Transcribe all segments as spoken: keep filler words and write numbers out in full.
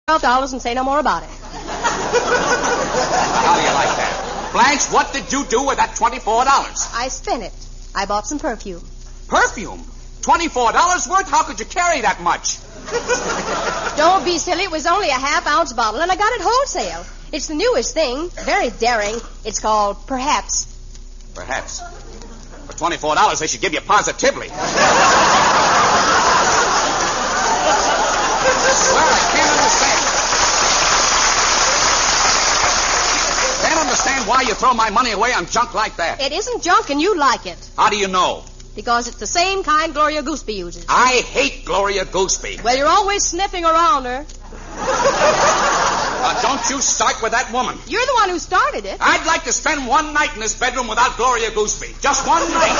twelve dollars and say no more about it. How do you like that? Blanche, what did you do with that twenty-four dollars? I spent it. I bought some perfume. Perfume? twenty-four dollars worth? How could you carry that much? Don't be silly. It was only a half-ounce bottle, and I got it wholesale. It's the newest thing. Very daring. It's called Perhaps. Perhaps. For twenty-four dollars, they should give you Positively. Well, I can't understand. Can't understand why you throw my money away on junk like that. It isn't junk, and you like it. How do you know? Because it's the same kind Gloria Gooseby uses. I hate Gloria Gooseby. Well, you're always sniffing around her. Uh, don't you start with that woman. You're the one who started it. I'd like to spend one night in this bedroom without Gloria Gooseby. Just one night.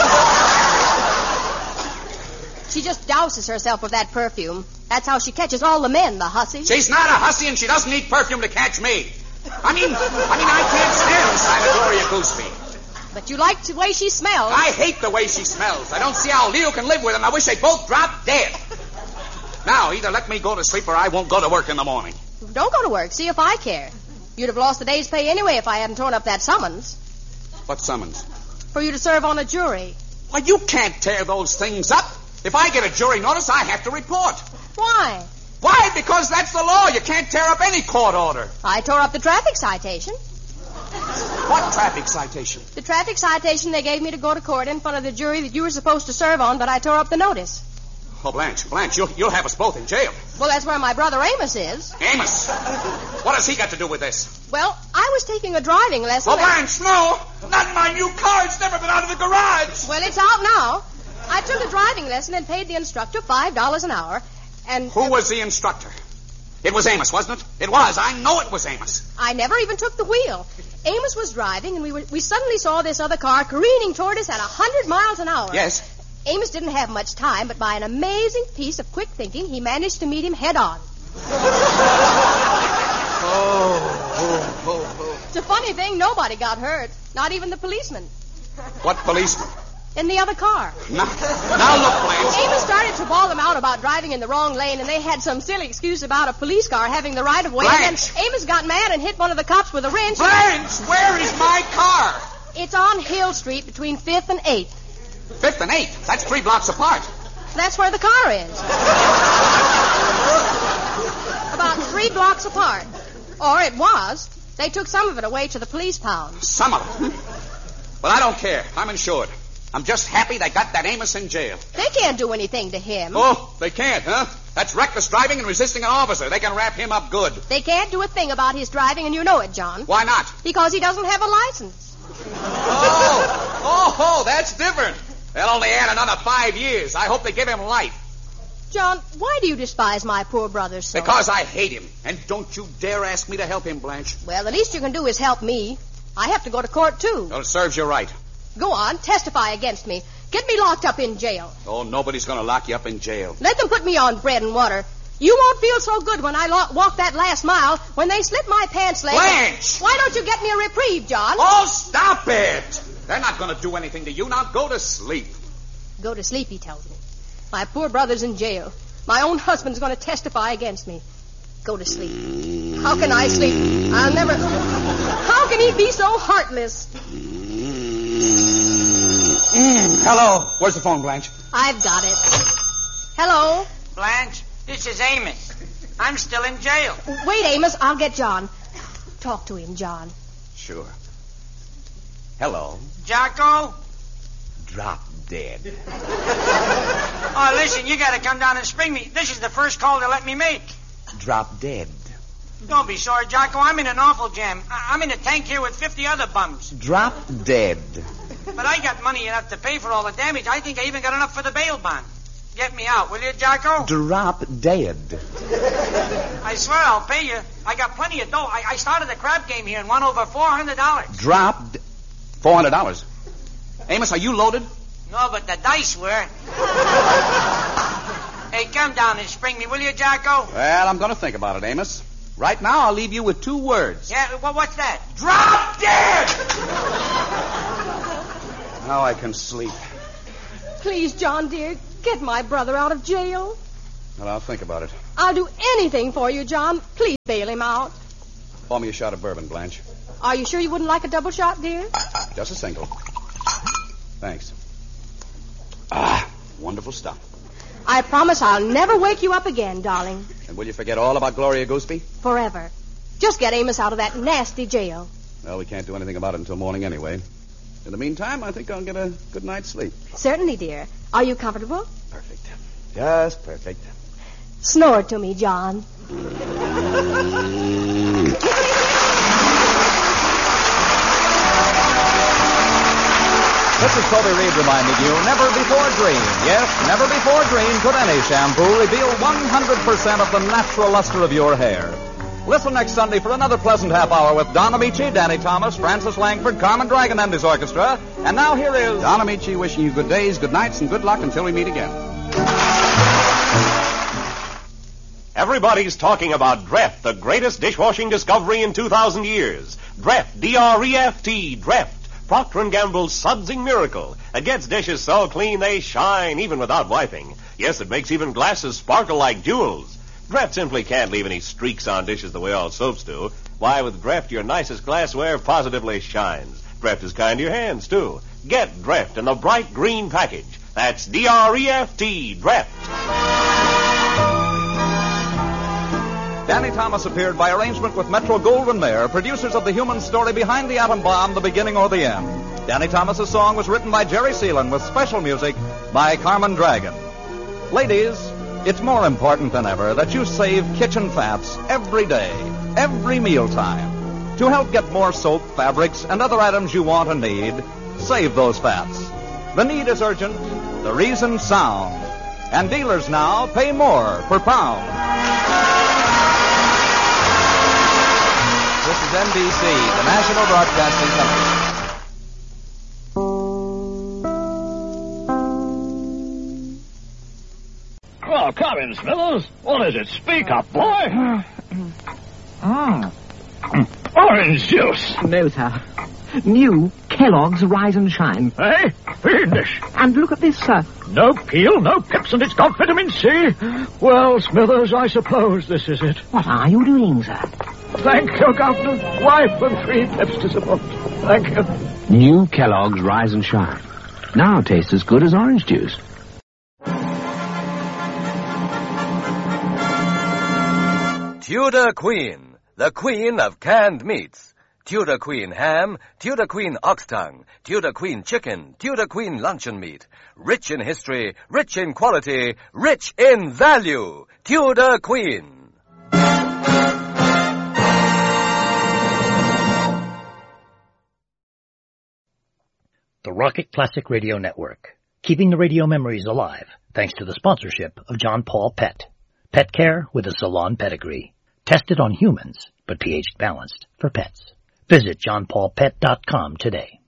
She just douses herself with that perfume. That's how she catches all the men, the hussy. She's not a hussy, and she doesn't need perfume to catch me. I mean, I mean, I can't stand the sight of Gloria Gooseby. But you like the way she smells. I hate the way she smells. I don't see how Leo can live with her, and I wish they'd both drop dead. Now, either let me go to sleep or I won't go to work in the morning. Don't go to work. See if I care. You'd have lost the day's pay anyway if I hadn't torn up that summons. What summons? For you to serve on a jury. Well, you can't tear those things up. If I get a jury notice, I have to report. Why? Why? Because that's the law. You can't tear up any court order. I tore up the traffic citation. What traffic citation? The traffic citation they gave me to go to court in front of the jury that you were supposed to serve on, but I tore up the notice. Oh, Blanche, Blanche, you'll, you'll have us both in jail. Well, that's where my brother Amos is. Amos? What has he got to do with this? Well, I was taking a driving lesson. Oh, Blanche, no! Not my new car. It's never been out of the garage. Well, it's out now. I took a driving lesson and paid the instructor five dollars an hour, and... Who was the instructor? It was Amos, wasn't it? It was. I know it was Amos. I never even took the wheel. Amos was driving, and we were, we suddenly saw this other car careening toward us at a hundred miles an hour. Yes. Amos didn't have much time, but by an amazing piece of quick thinking, he managed to meet him head on. Oh, oh, oh, oh. It's a funny thing, nobody got hurt. Not even the policeman. What policeman? In the other car. Now, now look, Blanche. Amos started to bawl them out about driving in the wrong lane, and they had some silly excuse about a police car having the right of way. Blanche. And then Amos got mad and hit one of the cops with a wrench. Blanche, where is my car? It's on Hill Street between fifth and eighth. Fifth and eighth? That's three blocks apart. That's where the car is. About three blocks apart. Or it was. They took some of it away to the police pound. Some of it? Well, I don't care. I'm insured. I'm just happy they got that Amos in jail. They can't do anything to him. Oh, they can't, huh? That's reckless driving and resisting an officer. They can wrap him up good. They can't do a thing about his driving, and you know it, John. Why not? Because he doesn't have a license. Oh, oh, oh, that's different. They'll only add another five years. I hope they give him life. John, why do you despise my poor brother so? Because I hate him. And don't you dare ask me to help him, Blanche. Well, the least you can do is help me. I have to go to court, too. Well, it serves you right. Go on, testify against me. Get me locked up in jail. Oh, nobody's going to lock you up in jail. Let them put me on bread and water. You won't feel so good when I lo- walk that last mile when they slip my pants leg. Blanche! Why don't you get me a reprieve, John? Oh, stop it! They're not going to do anything to you. Now go to sleep. Go to sleep, he tells me. My poor brother's in jail. My own husband's going to testify against me. Go to sleep. How can I sleep? I'll never... How can he be so heartless? Mm, hello. Where's the phone, Blanche? I've got it. Hello? Blanche, this is Amos. I'm still in jail. Wait, Amos. I'll get John. Talk to him, John. Sure. Hello. Jocko? Drop dead. Oh, listen, you got to come down and spring me. This is the first call they let me make. Drop dead. Don't be sorry, Jocko. I'm in an awful jam. I- I'm in a tank here with fifty other bums. Drop dead. But I got money enough to pay for all the damage. I think I even got enough for the bail bond. Get me out, will you, Jocko? Drop dead. I swear I'll pay you. I got plenty of dough. I, I started a crab game here and won over four hundred dollars. Drop d- four hundred dollars. Amos, are you loaded? No, but the dice were. Hey, come down and spring me, will you, Jocko? Well, I'm going to think about it, Amos. Right now, I'll leave you with two words. Yeah, well, what's that? Drop dead! Now I can sleep. Please, John, dear, get my brother out of jail. Well, I'll think about it. I'll do anything for you, John. Please bail him out. Pour me a shot of bourbon, Blanche. Are you sure you wouldn't like a double shot, dear? Just a single. Thanks. Ah, wonderful stuff. I promise I'll never wake you up again, darling. And will you forget all about Gloria Gooseby? Forever. Just get Amos out of that nasty jail. Well, we can't do anything about it until morning anyway. In the meantime, I think I'll get a good night's sleep. Certainly, dear. Are you comfortable? Perfect. Just perfect. Snore to me, John. This is Toby Reed reminding you, never before dream, yes, never before dream could any shampoo reveal one hundred percent of the natural luster of your hair. Listen next Sunday for another pleasant half hour with Don Amici, Danny Thomas, Francis Langford, Carmen Dragon and his orchestra. And now here is Don Amici wishing you good days, good nights, and good luck until we meet again. Everybody's talking about Dreft, the greatest dishwashing discovery in two thousand years. Dreft, D R E F T, Dreft. Procter and Gamble's sudsing miracle. It gets dishes so clean they shine even without wiping. Yes, it makes even glasses sparkle like jewels. Dreft simply can't leave any streaks on dishes the way all soaps do. Why, with Dreft, your nicest glassware positively shines. Dreft is kind to your hands, too. Get Dreft in the bright green package. That's D R E F T, Dreft. Danny Thomas appeared by arrangement with Metro-Goldwyn-Mayer, producers of the human story behind the atom bomb, the beginning or the end. Danny Thomas's song was written by Jerry Seelan with special music by Carmen Dragon. Ladies, it's more important than ever that you save kitchen fats every day, every mealtime. To help get more soap, fabrics, and other items you want and need, save those fats. The need is urgent, the reason sound. And dealers now pay more per pound. This is N B C, the National Broadcasting Company. Well, come in, Smithers. What is it? Speak up, boy. Mm. Orange juice. No, sir. New Kellogg's Rise and Shine. Eh? Fiendish. And look at this, sir. No peel, no pips, and it's got vitamin C. Well, Smithers, I suppose this is it. What are you doing, sir? Thank you, Governor. Wife and three pips to support. Thank you. New Kellogg's Rise and Shine. Now tastes as good as orange juice. Tudor Queen, the queen of canned meats. Tudor Queen ham, Tudor Queen ox tongue, Tudor Queen chicken, Tudor Queen luncheon meat. Rich in history, rich in quality, rich in value. Tudor Queen. The Rocket Classic Radio Network, keeping the radio memories alive thanks to the sponsorship of John Paul Pet. Pet care with a salon pedigree. Tested on humans, but pH balanced for pets. Visit john paul pet dot com today.